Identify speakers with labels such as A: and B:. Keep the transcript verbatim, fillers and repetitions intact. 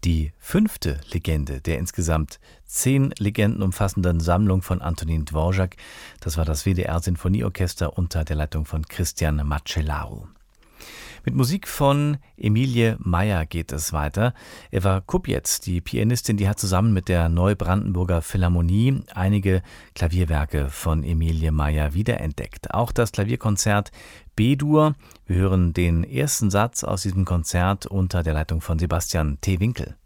A: Die fünfte Legende der insgesamt zehn Legenden umfassenden Sammlung von Antonín Dvořák, das war das W D R-Sinfonieorchester unter der Leitung von Christian Macellaro. Mit Musik von Emilie Meyer geht es weiter. Eva Kupets, die Pianistin, die hat zusammen mit der Neubrandenburger Philharmonie einige Klavierwerke von Emilie Meyer wiederentdeckt. Auch das Klavierkonzert B-Dur. Wir hören den ersten Satz aus diesem Konzert unter der Leitung von Sebastian T. Winkel.